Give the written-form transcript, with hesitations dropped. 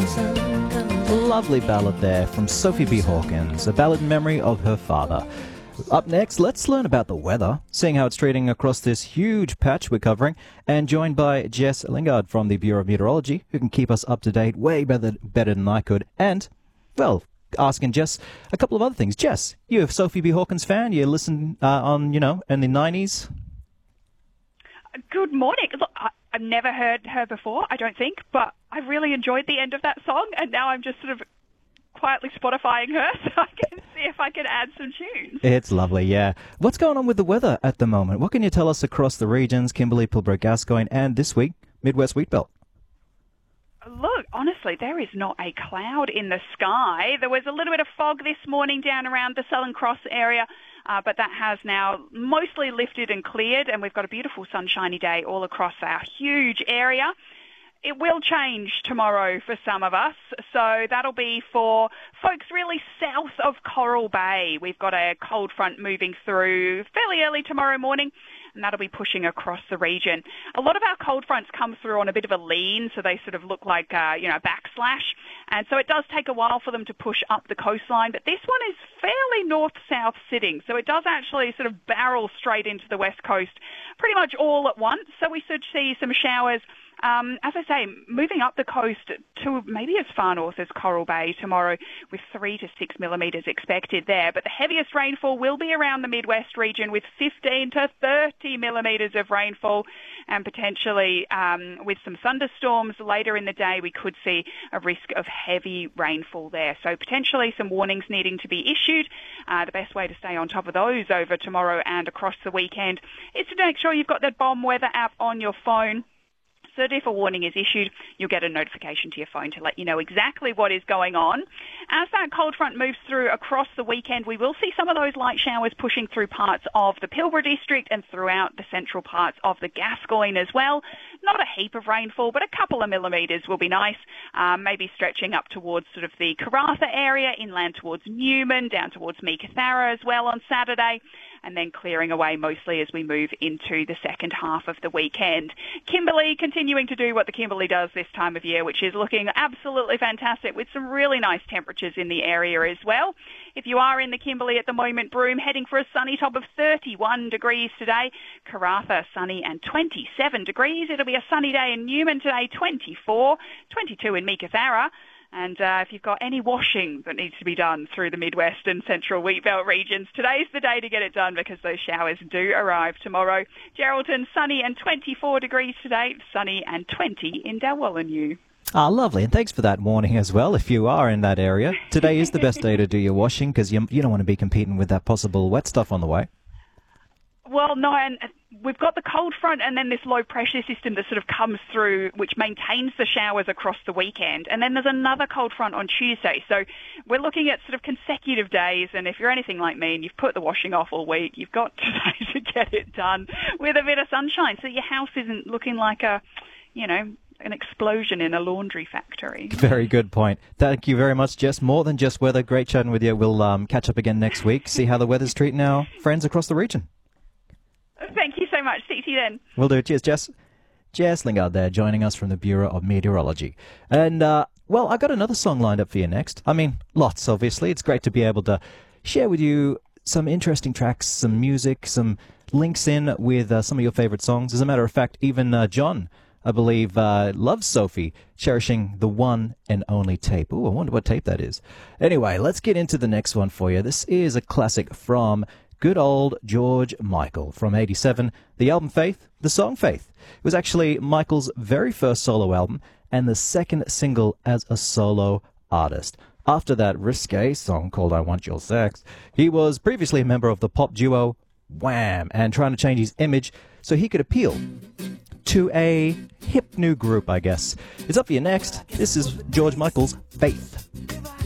Lovely ballad there from Sophie B. Hawkins, a ballad in memory of her father. Up next, let's learn about the weather, seeing how it's treating across this huge patch we're covering, and joined by Jess Lingard from the Bureau of Meteorology, who can keep us up to date way better than I could. And, well, asking Jess a couple of other things. Jess, you're a Sophie B. Hawkins fan. You listen in the 90s. Good morning. Look, I've never heard her before, I don't think, but I really enjoyed the end of that song, and now I'm just sort of quietly Spotifying her so I can see if I can add some tunes. It's lovely, yeah. What's going on with the weather at the moment? What can you tell us across the regions, Kimberley, Pilbara, Gascoyne, and this week, Midwest Wheatbelt? Look, honestly, there is not a cloud in the sky. There was a little bit of fog this morning down around the Southern Cross area, but that has now mostly lifted and cleared, and we've got a beautiful sunshiny day all across our huge area. It will change tomorrow for some of us, so that'll be for folks really south of Coral Bay. We've got a cold front moving through fairly early tomorrow morning, and that'll be pushing across the region. A lot of our cold fronts come through on a bit of a lean, so they sort of look like a backslash, and so it does take a while for them to push up the coastline, but this one is fairly north-south sitting, so it does actually sort of barrel straight into the west coast pretty much all at once, so we should see some showers. As I say, moving up the coast to maybe as far north as Coral Bay tomorrow with 3 to 6 millimetres expected there. But the heaviest rainfall will be around the Midwest region with 15 to 30 millimetres of rainfall, and potentially with some thunderstorms later in the day, we could see a risk of heavy rainfall there. So potentially some warnings needing to be issued. The best way to stay on top of those over tomorrow and across the weekend is to make sure you've got that Bomb Weather app on your phone, so that if a warning is issued, you'll get a notification to your phone to let you know exactly what is going on. As that cold front moves through across the weekend, we will see some of those light showers pushing through parts of the Pilbara district and throughout the central parts of the Gascoyne as well. Not a heap of rainfall, but a couple of millimetres will be nice, maybe stretching up towards sort of the Karratha area, inland towards Newman, down towards Meekatharra as well on Saturday, and then clearing away mostly as we move into the second half of the weekend. Kimberley continuing to do what the Kimberley does this time of year, which is looking absolutely fantastic with some really nice temperatures in the area as well. If you are in the Kimberley at the moment, Broome heading for a sunny top of 31 degrees today. Karratha sunny and 27 degrees. It'll be a sunny day in Newman today, 24, 22 in Meekatharra. And if you've got any washing that needs to be done through the Midwest and Central Wheatbelt regions, today's the day to get it done because those showers do arrive tomorrow. Geraldton, sunny and 24 degrees today, sunny and 20 in Dalwallinu. Lovely, and thanks for that warning as well if you are in that area. Today is the best day to do your washing because you don't want to be competing with that possible wet stuff on the way. Well, no, and we've got the cold front and then this low pressure system that sort of comes through, which maintains the showers across the weekend. And then there's another cold front on Tuesday. So we're looking at sort of consecutive days. And if you're anything like me and you've put the washing off all week, you've got today to get it done with a bit of sunshine. So your house isn't looking like an explosion in a laundry factory. Very good point. Thank you very much, Jess. More than just weather. Great chatting with you. We'll catch up again next week, see how the weather's treating our friends across the region. Thank you so much. See you then. Will do. Cheers, Jess. Jess Lingard there, joining us from the Bureau of Meteorology. And, I got another song lined up for you next. I mean, lots, obviously. It's great to be able to share with you some interesting tracks, some music, some links in with some of your favorite songs. As a matter of fact, even John, I believe, loves Sophie, cherishing the one and only tape. Ooh, I wonder what tape that is. Anyway, let's get into the next one for you. This is a classic from good old George Michael from 87, the album Faith, the song Faith. It was actually Michael's very first solo album and the second single as a solo artist. After that risque song called I Want Your Sex, he was previously a member of the pop duo Wham! And trying to change his image so he could appeal to a hip new group, I guess. It's up for you next. This is George Michael's Faith.